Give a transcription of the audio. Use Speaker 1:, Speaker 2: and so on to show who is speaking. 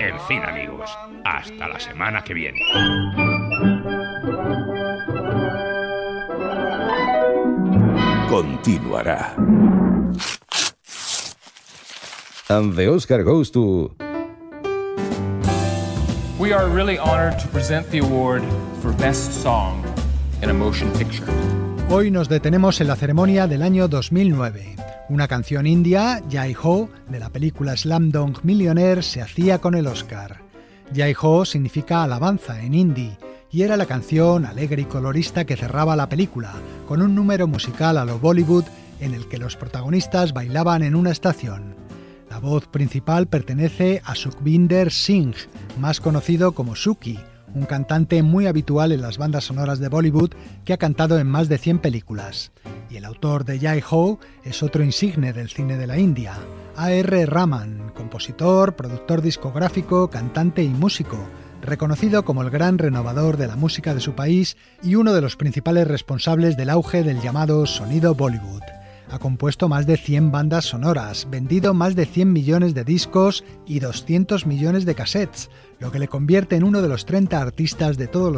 Speaker 1: En fin, amigos, hasta la semana que viene.
Speaker 2: Continuará. And the Oscar goes to...
Speaker 3: We are really honored to present the award for Best Song in a Motion Picture.
Speaker 4: Hoy nos detenemos en la ceremonia del año 2009. Una canción india, Jai Ho, de la película Slumdog Millionaire, se hacía con el Oscar. Jai Ho significa alabanza en hindi y era la canción alegre y colorista que cerraba la película, con un número musical a lo Bollywood en el que los protagonistas bailaban en una estación. La voz principal pertenece a Sukhbinder Singh, más conocido como Suki, un cantante muy habitual en las bandas sonoras de Bollywood que ha cantado en más de 100 películas. Y el autor de Jai Ho es otro insigne del cine de la India, A.R. Rahman, compositor, productor discográfico, cantante y músico, reconocido como el gran renovador de la música de su país y uno de los principales responsables del auge del llamado sonido Bollywood. Ha compuesto más de 100 bandas sonoras, vendido más de 100 millones de discos y 200 millones de cassettes, lo que le convierte en uno de los 30 artistas de todos los